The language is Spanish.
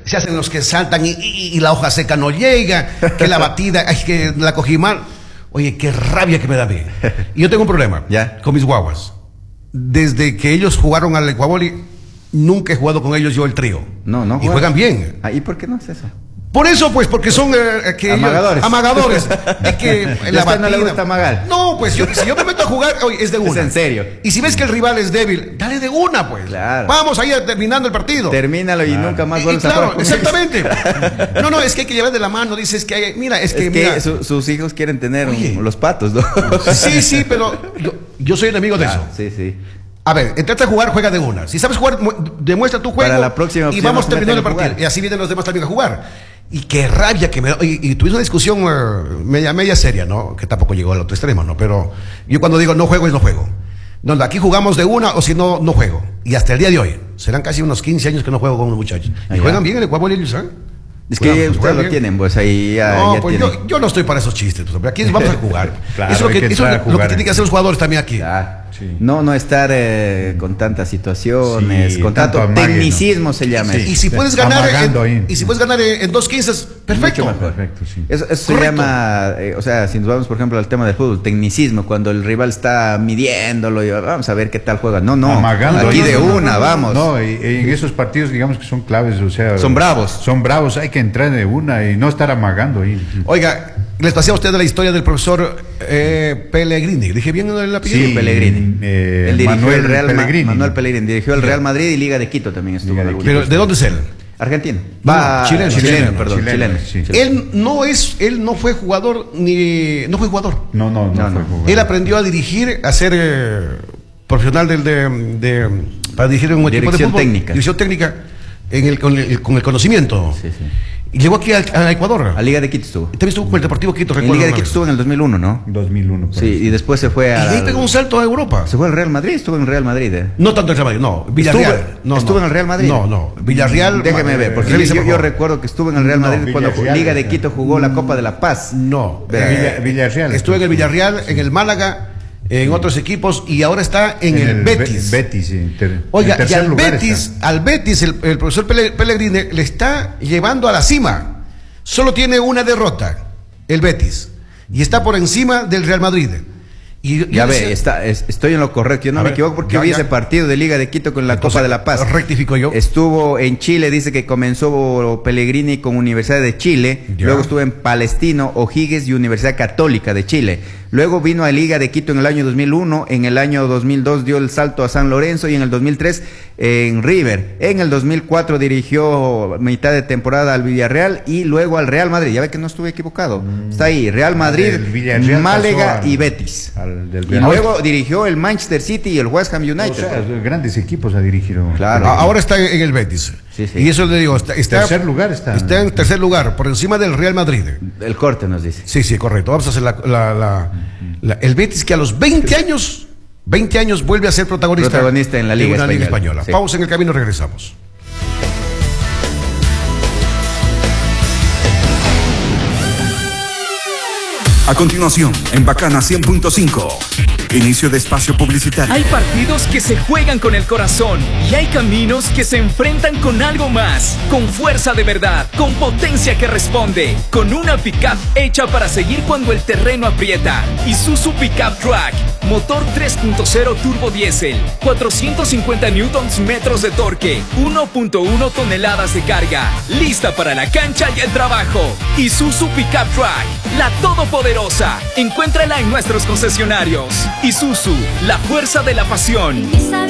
se hacen los que saltan y la hoja seca no llega, que la batida, ay, que la cogí mal. Oye, qué rabia que me da a mí. Y yo tengo un problema con mis guaguas. Desde que ellos jugaron al Ecuavoli, nunca he jugado con ellos yo el trío. No. Y juegan bien. ¿Y por qué no es eso? Por eso, pues, porque son amagadores. Es que la batida, no le gusta amagar. No, pues si yo me meto a jugar, oye, es de una. Es en serio. Y si ves que el rival es débil, dale de una, pues. Claro. Vamos ahí terminando el partido. Termínalo y nunca más vuelves a jugar. jugar. Exactamente. No, es que hay que llevar de la mano. Dices que mira, sus hijos quieren tener los patos, ¿no? Sí, pero yo soy enemigo de eso. Sí. A ver, entrate a jugar, juega de una. Si sabes jugar, demuestra tu juego. Para la próxima y vamos terminando el partido. Y así vienen los demás también a jugar. Y qué rabia que me da. Y tuvimos una discusión media seria, ¿no? Que tampoco llegó al otro extremo, ¿no? Pero yo cuando digo no juego, es no juego. No, aquí jugamos de una o si no, no juego. Y hasta el día de hoy. Serán casi unos 15 años que no juego con unos muchachos. Y juegan bien en el Ecuador, ¿sabes? Es que ustedes lo tienen, pues ahí ya pues tienen. yo no estoy para esos chistes, pues, aquí vamos a jugar. Claro, eso es lo que tienen que hacer los jugadores también aquí. Sí. No estar con tantas situaciones, con tanto tecnicismo, ¿no? Se llama. Sí. Y si puedes ganar en 2-15, perfecto. Perfecto, sí. Eso se llama, o sea, si nos vamos por ejemplo al tema del fútbol, tecnicismo, cuando el rival está midiéndolo y vamos a ver qué tal juega. No, amagando, aquí de una, vamos. No, y en esos partidos digamos que son claves, o sea, son bravos, hay que entrar de una y no estar amagando ahí. Oiga, les pasé a usted de la historia del profesor Pellegrini. ¿Dije bien el apellido? Sí, Pellegrini. Él dirigió Manuel el Real Pellegrini. Manuel Pellegrini dirigió el Real Madrid y Liga de Quito también estuvo. ¿Pero de dónde es él? Argentino. Chileno. Sí. Él no fue jugador no fue jugador. No fue jugador. Él aprendió a dirigir, a ser profesional para dirigir un equipo de fútbol. Dirección técnica con el conocimiento. Sí. Y llegó aquí a Ecuador. A Liga de Quito estuvo. También estuvo con el Deportivo Quito, recuerdo. En Liga de Quito estuvo en el 2001, ¿no? 2001. Sí, y después se fue a... Y ahí pegó un salto a Europa. Se fue al Real Madrid, estuvo en el Real Madrid. No tanto en el Real Madrid, no. Villarreal. ¿Estuvo en el Real Madrid? No. Villarreal. Déjeme ver, porque yo recuerdo que estuvo en el Real Madrid cuando Liga de Quito jugó la Copa de la Paz. No. Villarreal. Estuvo en el Villarreal, en el Málaga, en otros equipos y ahora está en el Betis. Oiga, y al Betis el profesor Pellegrini le está llevando a la cima. Solo tiene una derrota, el Betis, y está por encima del Real Madrid. Estoy en lo correcto, yo no me equivoco porque vi ese partido de Liga de Quito con la Copa de la Paz. Rectifico yo. Estuvo en Chile, dice que comenzó Pellegrini con Universidad de Chile, luego estuvo en Palestino, O'Higgins y Universidad Católica de Chile. Luego vino a Liga de Quito en el año 2001, en el año 2002 dio el salto a San Lorenzo y en el 2003 en River. En el 2004 dirigió mitad de temporada al Villarreal y luego al Real Madrid. Ya ve que no estuve equivocado. Está ahí, Real Madrid, Málaga y Betis. Y luego dirigió el Manchester City y el West Ham United. O sea, grandes equipos ha dirigido. Claro. Ahora está en el Betis. Sí. Y eso le digo, está en tercer lugar, por encima del Real Madrid. El corte nos dice. Sí, correcto. Vamos a hacer el Betis que a los 20 años vuelve a ser protagonista en la Liga Española. Sí. Pausa en el camino, regresamos. A continuación, en Bacana 100.5, inicio de espacio publicitario. Hay partidos que se juegan con el corazón y hay caminos que se enfrentan con algo más, con fuerza de verdad, con potencia que responde, con una pickup hecha para seguir cuando el terreno aprieta. Isuzu Pickup Track, motor 3.0 turbo diésel, 450 newtons metros de torque, 1.1 toneladas de carga, lista para la cancha y el trabajo. Isuzu Pickup Track, la todopoderosa. Encuéntrala en nuestros concesionarios. Isuzu, la fuerza de la pasión.